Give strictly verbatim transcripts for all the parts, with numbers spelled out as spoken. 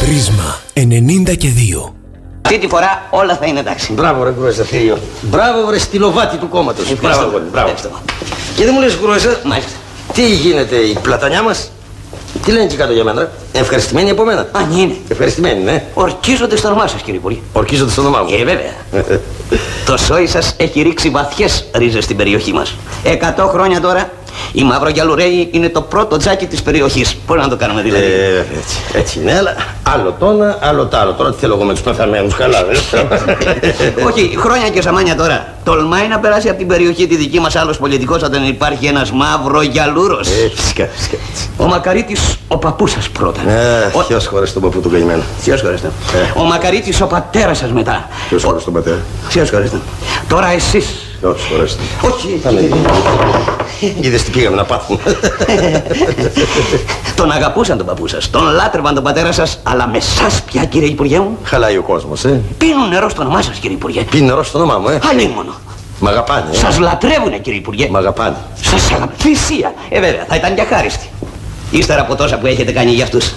Ρίσμα ενενήντα και δύο. Αυτή τη φορά όλα θα είναι εντάξει. Μπράβο ρε Γκρόζα, θείο. Μπράβο ρε στυλοβάτι του κόμματος. Μπράβο, μπράβο. Και δεν μου λες Γκρόζα, Μάλιστα. τι γίνεται η πλατανιά μας? Τι λένε εκεί κάτω για μένα? Ευχαριστημένοι από μένα? Αν είναι. Ευχαριστημένοι, ναι. Ορκίζονται στο όνομά σας, κύριε Υπουργέ. Ορκίζονται στο όνομά μου. Ε, βέβαια. Το σόι σας έχει ρίξει βαθιές ρίζες στην περιοχή μας. Εκατό χρόνια τώρα η Μαυρογιαλουραίη είναι το πρώτο τζάκι της περιοχής. Πώς να το κάνουμε δηλαδή? Ε, έτσι, έτσι είναι, αλλά άλλο το ένα, άλλο το άλλο. Τώρα τι θέλω εγώ με τους πεθαμένους, καλά δεν? Όχι, χρόνια και σαμάνια τώρα. Τολμάει να περάσει από την περιοχή τη δική μας άλλος πολιτικός όταν υπάρχει ένας Μαυρογιαλούρος. Ε, φυσικά, φυσικά. Ο Μακαρίτης, ο παππούς σας πρώτα. Ε, ο... ποιος χωρές τον παππού του καημένου? Ποιος χωρέστε? Ε. Ο Μακαρίτης, ο πατέρας σας μετά. Ποιος χωρές τον πατέρα? Ποιος χωρέστε? Τώρα εσείς. Ποιος χωρές? Όχι. Είδες τι πήγαμε να πάθουμε. Τον αγαπούσαν τον παππού σας, τον λάτρευαν τον πατέρα σας, αλλά με σας πια, κύριε Υπουργέ μου, Χαλάει ο κόσμος, ε. πίνουν νερό στο όνομά σας, κύριε Υπουργέ. Πίνει νερό στο όνομά μου, ε. Αλίμονο. Μ' αγαπάνε, ε. Σας λατρεύουνε, κύριε Υπουργέ. Μ' αγαπάνε. Σας αγαπησία. Ε, βέβαια, θα ήταν και αχάριστη. Ύστερα από τόσα που έχετε κάνει για αυτούς.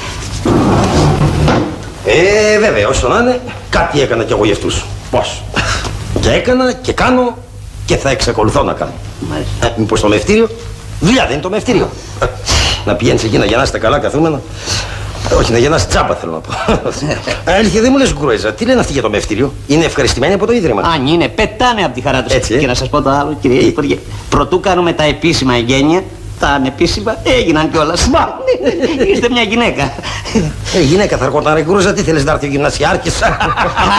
Ε, βέβαια, όσο να είναι, κάτι έκανα κι εγώ για αυτούς. Πώς? Και έκανα και κάνω και θα εξακολουθώ να κάνω. Μάλιστα. Ε, μήπως το μευτήριο? Δουλειά δεν είναι το μευτήριο. Να πηγαίνεις εκεί να γεννάσετε καλά καθούμενα. Όχι, να γεννάς τσάμπα θέλω να πω. Αλήθεια, δεν μου λες Γκρόζα, τι λένε αυτοί για το μευτήριο? Είναι ευχαριστημένοι από το ίδρυμα? Αν είναι, πετάνε από τη χαρά τους. Έτσι, ε? Και να σας πω το άλλο, κύριε Υπουργέ. Προτού κάνουμε τα επίσημα εγγένεια, τα ανεπίσημα έγιναν κιόλας. Μα, είστε μια γυναίκα. Ε, γυναίκα θα έρχονταν ρε Γκρόζα, τι θέλεις να έρθει ο γυμνασιάρχης?